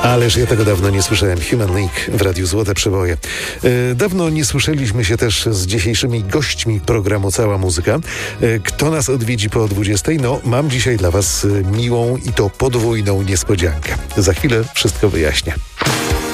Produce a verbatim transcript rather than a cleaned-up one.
Ależ ja tego dawno nie słyszałem. Human League w Radiu Złote Przeboje. E, dawno nie słyszeliśmy się też z dzisiejszymi gośćmi programu Cała Muzyka. E, kto nas odwiedzi po dwudziestej? No, mam dzisiaj dla was miłą i to podwójną niespodziankę. Za chwilę wszystko wyjaśnię.